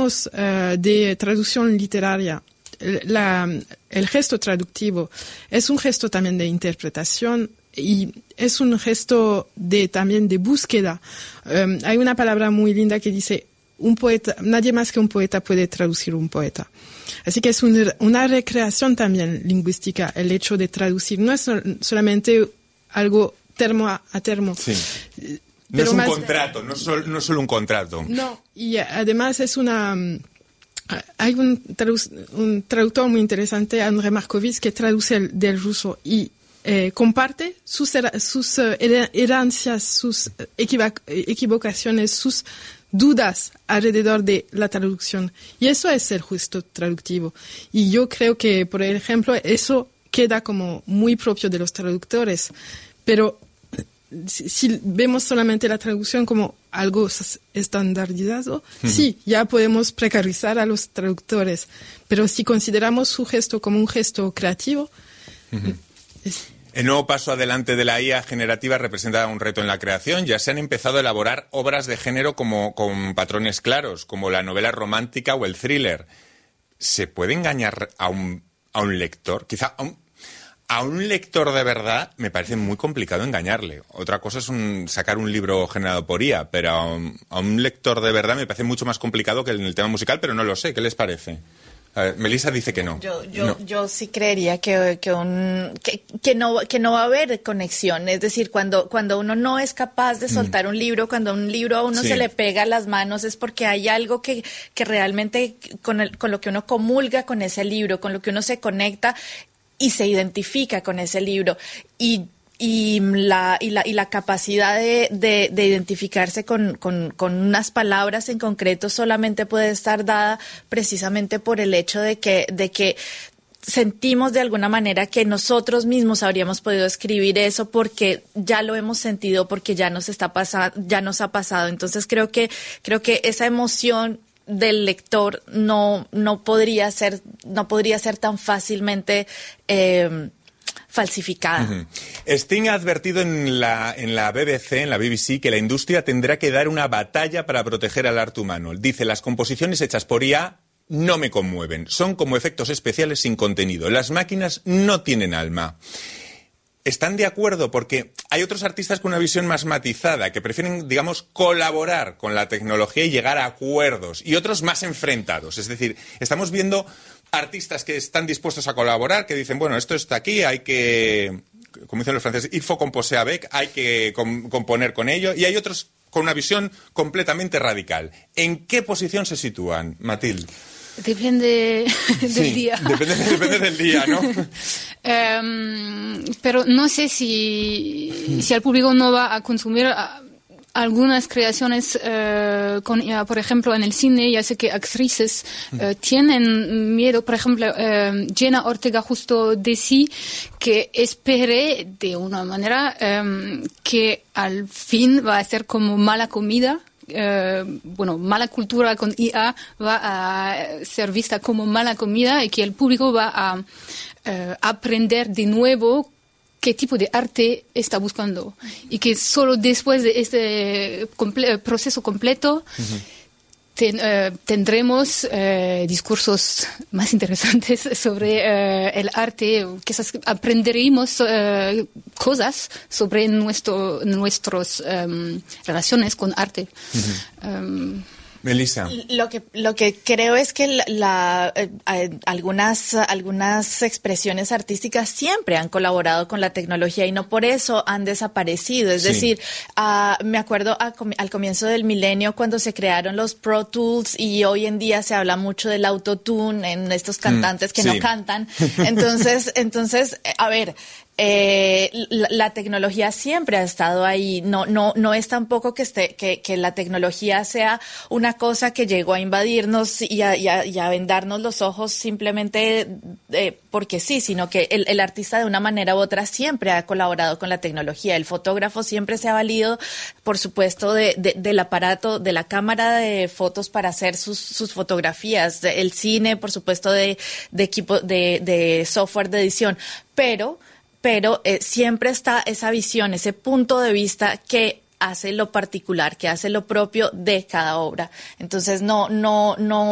hablamos de traducción literaria, el gesto traductivo es un gesto también de interpretación y es un gesto también de búsqueda. Hay una palabra muy linda que dice, un poeta, nadie más que un poeta puede traducir un poeta. Así que es una recreación también lingüística el hecho de traducir. No es solamente algo termo a termo. Sí. No es un contrato, no solo un contrato. No, y además es hay un traductor muy interesante, André Markovits, que traduce del ruso y comparte sus herencias, sus equivocaciones, sus dudas alrededor de la traducción. Y eso es el gesto traductivo. Y yo creo que, por ejemplo, eso queda como muy propio de los traductores. Pero si vemos solamente la traducción como algo estandarizado, sí, ya podemos precarizar a los traductores. Pero si consideramos su gesto como un gesto creativo... El nuevo paso adelante de la IA generativa representa un reto en la creación. Ya se han empezado a elaborar obras de género con patrones claros, como la novela romántica o el thriller. ¿Se puede engañar a un lector? Quizá a un lector de verdad me parece muy complicado engañarle. Otra cosa es sacar un libro generado por IA, pero a un lector de verdad me parece mucho más complicado que en el tema musical, pero no lo sé. ¿Qué les parece? A ver, Melissa dice que no. Yo sí creería que no va a haber conexión. Es decir, cuando uno no es capaz de soltar un libro, cuando un libro a uno se le pega a las manos, es porque hay algo que realmente con lo que uno comulga con ese libro, con lo que uno se conecta y se identifica con ese libro. Y la capacidad de identificarse con unas palabras en concreto solamente puede estar dada precisamente por el hecho de que sentimos de alguna manera que nosotros mismos habríamos podido escribir eso porque ya lo hemos sentido, porque ya nos ha pasado. Entonces creo que esa emoción del lector no podría ser tan fácilmente falsificada. Sting ha advertido en la BBC, que la industria tendrá que dar una batalla para proteger al arte humano. Dice, las composiciones hechas por IA no me conmueven, son como efectos especiales sin contenido. Las máquinas no tienen alma. ¿Están de acuerdo? Porque hay otros artistas con una visión más matizada, que prefieren, digamos, colaborar con la tecnología y llegar a acuerdos, y otros más enfrentados. Es decir, estamos viendo artistas que están dispuestos a colaborar, que dicen, bueno, esto está aquí, hay que, como dicen los franceses, il faut composer avec, hay que componer con ello, y hay otros con una visión completamente radical. ¿En qué posición se sitúan, Mathilde? Depende del día. Depende del día, ¿no? Pero no sé si el público no va a consumir algunas creaciones por ejemplo, en el cine. Ya sé que actrices tienen miedo. Por ejemplo, Jenna Ortega justo decía que espere de una manera que al fin va a ser como mala comida. Mala cultura con IA va a ser vista como mala comida y que el público va a aprender de nuevo qué tipo de arte está buscando y que solo después de este proceso completo tendremos discursos más interesantes sobre el arte. Quizás aprenderemos cosas sobre nuestras relaciones con arte. Melissa. Lo que creo es que algunas expresiones artísticas siempre han colaborado con la tecnología y no por eso han desaparecido. Es decir, me acuerdo al comienzo del milenio cuando se crearon los Pro Tools y hoy en día se habla mucho del autotune en estos cantantes que no cantan. Entonces, a ver, la tecnología siempre ha estado ahí. No es tampoco que la tecnología sea una cosa que llegó a invadirnos y a vendarnos los ojos simplemente porque sí, sino que el artista de una manera u otra siempre ha colaborado con la tecnología. El fotógrafo siempre se ha valido, por supuesto, del aparato, de la cámara de fotos para hacer sus fotografías. El cine, por supuesto, de equipo de software de edición. Pero siempre está esa visión, ese punto de vista que hace lo particular, que hace lo propio de cada obra. Entonces no